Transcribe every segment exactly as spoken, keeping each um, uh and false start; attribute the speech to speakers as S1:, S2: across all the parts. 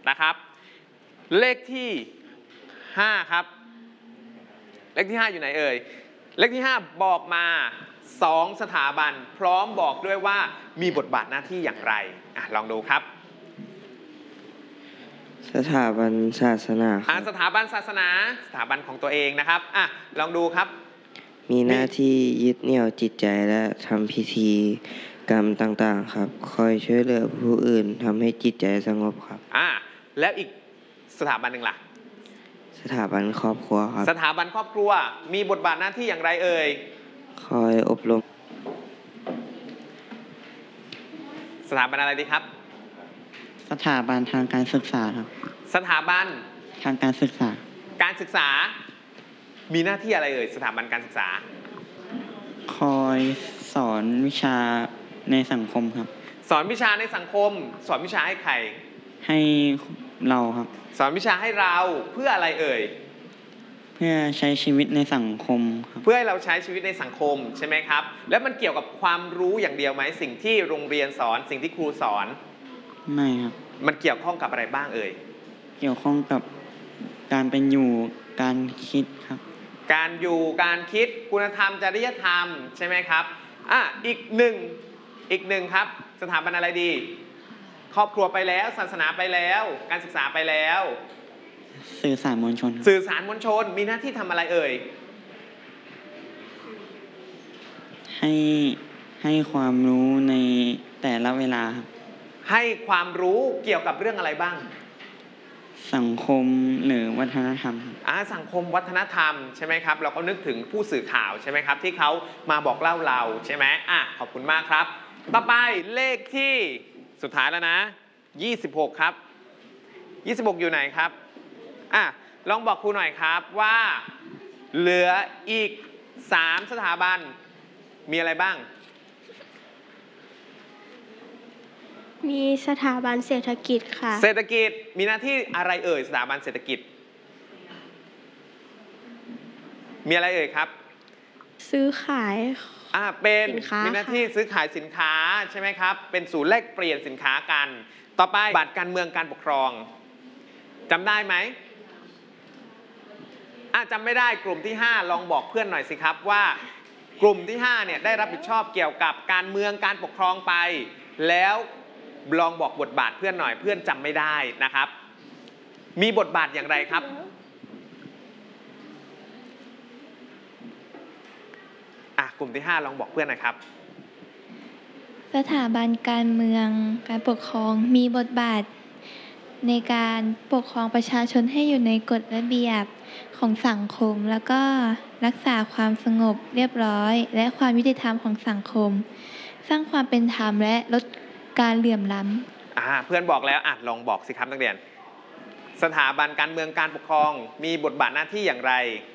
S1: นะครับเลขที่ห้าครับเลขที่ห้าอยู่ไหนเอ่ยเลขที่ห้าบอกมาสองสถาบันพร้อมบอกด้วยว่ามีบทบาทหน้าที่อย่างไรอ่ะลองดูครับ
S2: สถาบันศาสนาค
S1: อ่ะ
S2: รับ
S1: สถาบันศาสนาสถาบันของตัวเองนะครับอ่ะลองดูครับ
S2: มีหน้าที่ยึดเหนี่ยวจิตใจและทำพิธีกรรมต่างๆครับคอยช่วยเหลือผู้อื่นทำให้จิตใจสงบครับ
S1: อ่ะแล้วอีกสถาบันหนึ่งล่ะ
S2: สถาบันครอบครัวครับ
S1: สถาบันครอบครัวมีบทบาทหน้าที่อย่างไรเอ่ย
S2: คอยอบรม
S1: สถาบันอะไรดีครับ
S3: สถาบันทางการศึกษาครับ
S1: สถาบัน
S3: ทางการศึกษา
S1: การศึกษามีหน้าที่อะไรเอ่ยสถาบันการศึกษา
S3: คอยสอนวิชาในสังคมครับ
S1: สอนวิชาในสังคมสอนวิชาให้ใคร
S3: ให้เราครับ
S1: สอนวิชาให้เราเพื่ออะไรเอ่ย
S3: เพื่อใช้ชีวิตในสังคมครับ
S1: เพื่อให้เราใช้ชีวิตในสังคมใช่ไหมครับแล้วมันเกี่ยวกับความรู้อย่างเดียวไหมสิ่งที่โรงเรียนสอนสิ่งที่ครูสอน
S3: ไม่ครับ
S1: มันเกี่ยวข้องกับอะไรบ้างเอ่ย
S3: เกี่ยวข้องกับการเป็นอยู่การคิดครับ
S1: การอยู่การคิดคุณธรรมจริยธรรมใช่ไหมครับอ่ะอีกหนึ่งอีกหนึ่งครับสถาบันอะไรดีครอบครัวไปแล้วศาสนาไปแล้วการศึกษาไปแล้ว
S3: สื่อสารมวลชน
S1: สื่อสารมวลชนมีหน้าที่ทำอะไรเอ่ย
S3: ให้ให้ความรู้ในแต่ละเวลาครับ
S1: ให้ความรู้เกี่ยวกับเรื่องอะไรบ้าง
S3: สังคมหรือวัฒนธรรม
S1: อ่าสังคมวัฒนธรรมใช่ไหมครับเราก็นึกถึงผู้สื่อข่าวใช่ไหมครับที่เขามาบอกเล่าเราใช่ไหมอ่ะขอบคุณมากครับต่อไปเลขที่สุดท้ายแล้วนะยี่สิบหกครับยี่สิบหกอยู่ไหนครับอ่ะลองบอกครูหน่อยครับว่าเหลืออีกสามสถาบันมีอะไรบ้าง
S4: มีสถาบันเศรษฐกิจค่ะ
S1: เศรษฐกิจมีหน้าที่อะไรเอ่ยสถาบันเศรษฐกิจมีอะไรเอ่ยครับ
S4: ซื้อขาย
S1: อ่าเป็นมีหน้าที่
S4: ค่ะ
S1: ซื้อขายสินค้าใช่ไหมครับเป็นศูนย์แลกเปลี่ยนสินค้ากันต่อไปบัตรการเมืองการปกครองจำได้ไหมอ่ะจำไม่ได้กลุ่มที่ห้าลองบอกเพื่อนหน่อยสิครับว่ากลุ่มที่ห้าเนี่ยได้รับผิดชอบเกี่ยวกับการเมืองการปกครองไปแล้วลองบอกบทบาทเพื่อนหน่อยเพื่อนจำไม่ได้นะครับมีบทบาทอย่างไรครับอ่ะกลุ่มที่ห้าลองบอกเพื่อนหน่อยครับ
S5: สถาบันการเมืองการปกครองมีบทบาทในการปกครองประชาชนให้อยู่ในกฎระเบียบของสังคมแล้วก็รักษาความสงบเรียบร้อยและความยุติธรรมของสังคมสร้างความเป็นธรรมและลดการเหลื่อมล้ำ
S1: อ่าเพื่อนบอกแล้วอ่ะลองบอกสิครับนักเรียนสถาบันการเมืองการปกครองมีบทบาทหน้าที่อย่างไร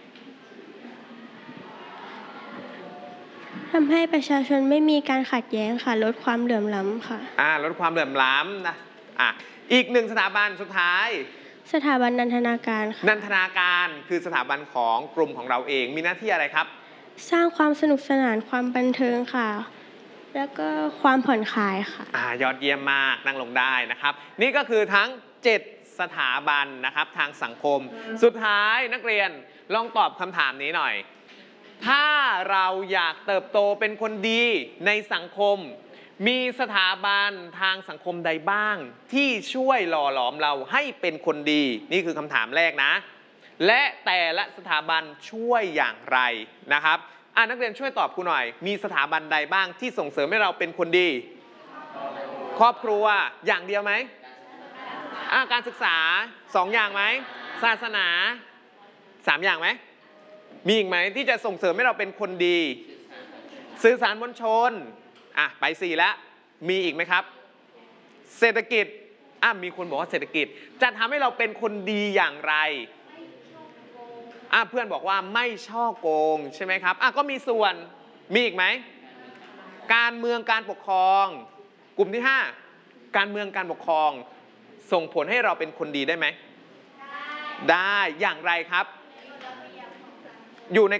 S4: ทำให้ประชาชนไม่มีการขัดแย้งค่ะลดความเหลื่อมล้ำค่ะ
S1: อ่าลดความเหลื่อมล้ำนะอ่ะอีกหนึ่งสถาบันสุดท้าย
S4: สถาบันนันทนาการค่ะ
S1: นันทนาการคือสถาบันของกลุ่มของเราเองมีหน้าที่อะไรครับ
S4: สร้างความสนุกสนานความบันเทิงค่ะแล้วก็ความผ่อนคลายค่ะ
S1: อ่ายอดเยี่ยมมากนั่งลงได้นะครับนี่ก็คือทั้งเจ็ดสถาบันนะครับทางสังคมสุดท้ายนักเรียนลองตอบคำถามนี้หน่อยถ้าเราอยากเติบโตเป็นคนดีในสังคมมีสถาบันทางสังคมใดบ้างที่ช่วยหล่อหลอมเราให้เป็นคนดีนี่คือคำถามแรกนะและแต่ละสถาบันช่วยอย่างไรนะครับอ่านักเรียนช่วยตอบครูหน่อยมีสถาบันใดบ้างที่ส่งเสริมให้เราเป็นคนดีครอบครัวอย่างเดียวไหมอ่าการศึกษาสองอย่างไหมศาสนาสามอย่างไหมมีอีกไหมที่จะส่งเสริมให้เราเป็นคนดีสื่อสารมวลชนอ่ะไปสี่แล้วมีอีกไหมครับเศรษฐกิจอ่ะมีคนบอกว่าเศรษฐกิจจะทำให้เราเป็นคนดีอย่างไรอ่ะเพื่อนบอกว่าไม่ช่อโกงใช่ไหมครับอ่ะก็มีส่วนมีอีกไหมการเมืองการปกครองกลุ่มที่ห้าการเมืองการปกครองส่งผลให้เราเป็นคนดีได้ไหมได้อย่างไรครับอยู่ใน